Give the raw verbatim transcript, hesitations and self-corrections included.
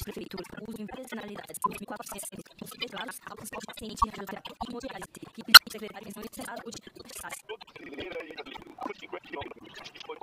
prefeitura para uso em personalidades por mil e quatrocentos declarados ao transporte paciente em radioterapia e hemodiálise, que secretário de saúde do Estado.